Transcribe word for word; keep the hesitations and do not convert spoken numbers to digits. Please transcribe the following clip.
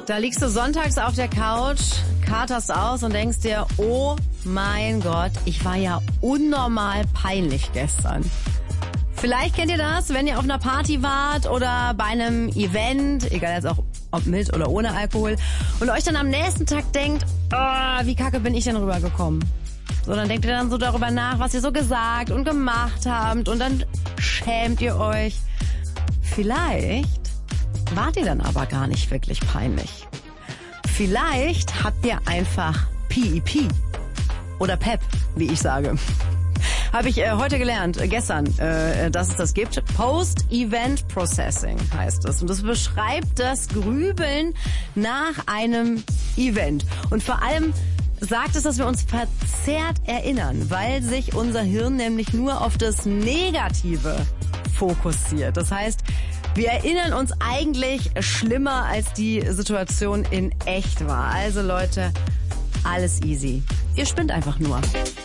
Da liegst du sonntags auf der Couch, katerst aus und denkst dir, oh mein Gott, ich war ja unnormal peinlich gestern. Vielleicht kennt ihr das, wenn ihr auf einer Party wart oder bei einem Event, egal jetzt auch ob mit oder ohne Alkohol, und euch dann am nächsten Tag denkt, oh, wie kacke bin ich denn rübergekommen? So, dann denkt ihr dann so darüber nach, was ihr so gesagt und gemacht habt, und dann schämt ihr euch. Vielleicht wart ihr dann aber gar nicht wirklich peinlich. Vielleicht habt ihr einfach P E P oder P E P, wie ich sage. Habe ich äh, heute gelernt, äh, gestern, äh, dass es das gibt. Post-Event Processing heißt es. Und das beschreibt das Grübeln nach einem Event. Und vor allem sagt es, dass wir uns verzerrt erinnern, weil sich unser Hirn nämlich nur auf das Negative fokussiert. Das heißt, wir erinnern uns eigentlich schlimmer, als die Situation in echt war. Also Leute, alles easy. Ihr spinnt einfach nur.